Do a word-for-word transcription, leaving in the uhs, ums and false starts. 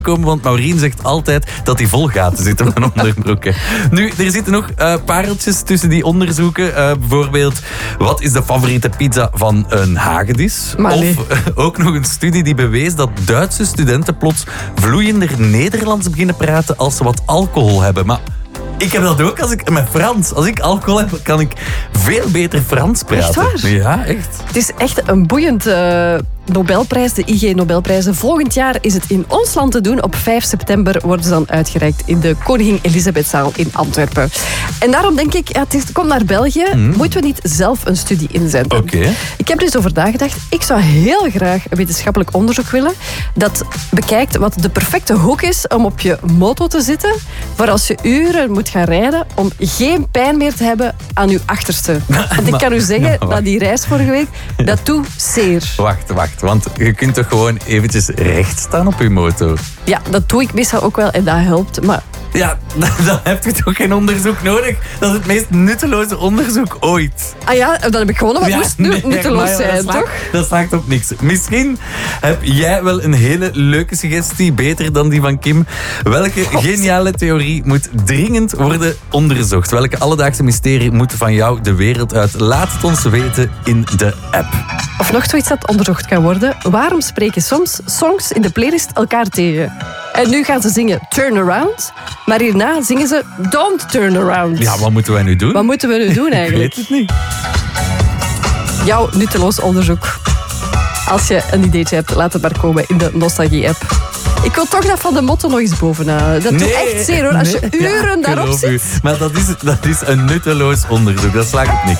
komen, want Maureen zegt altijd dat hij vol gaten zit in mijn onderbroeken. Nu, er zitten nog uh, pareltjes tussen die onderzoeken. Uh, bijvoorbeeld, wat is de favoriete pizza van een hagedis? Maar nee. Of uh, ook nog een studie die bewees dat Duitse studenten plots vloeiender Nederlands beginnen praten als ze wat alcohol hebben. Maar ik heb dat ook als ik met Frans. Als ik alcohol heb, kan ik veel beter Frans praten. Echt waar? Ja, echt. Het is echt een boeiend uh, Nobelprijs, de I G Nobelprijzen. Volgend jaar is het in ons land te doen. Op vijf september worden ze dan uitgereikt in de Koningin Elisabethzaal in Antwerpen. En daarom denk ik, ja, het, is, het komt naar België. Mm. Moeten we niet zelf een studie inzenden? Oké. Okay. Ik heb er dus over nagedacht. Ik zou heel graag een wetenschappelijk onderzoek willen dat bekijkt wat de perfecte hoek is om op je moto te zitten, voor als je uren moet gaan rijden, om geen pijn meer te hebben aan je achterste. Want ik kan u zeggen, ja, na die reis vorige week, dat doet zeer. Wacht, wacht. Want je kunt toch gewoon eventjes recht staan op je motor? Ja, dat doe ik meestal ook wel en dat helpt. Maar ja, dan heb je toch geen onderzoek nodig? Dat is het meest nutteloze onderzoek ooit. Ah ja, dan heb ik gewonnen, maar het ja, moest nee, nutteloos maar, zijn, dat toch? Slaagt, dat slaagt op niks. Misschien heb jij wel een hele leuke suggestie, beter dan die van Kim. Welke God. geniale theorie moet dringend worden onderzocht? Welke alledaagse mysterie moet van jou de wereld uit? Laat het ons weten in de app. Of nog zoiets dat onderzocht kan worden. Waarom spreken soms songs in de playlist elkaar tegen? En nu gaan ze zingen Turn Around, maar hierna zingen ze Don't Turn Around. Ja, wat moeten wij nu doen? Wat moeten we nu doen eigenlijk? Ik weet het niet. Jouw nutteloos onderzoek. Als je een ideetje hebt, laat het maar komen in de Nostalgie-app. Ik wil toch dat Van de Motto nog eens bovenaan. Dat nee, doet echt zeer hoor. Als je nee, uren ja, daarop zit. U. Maar dat is, dat is een nutteloos onderzoek. Dat slaagt op niks.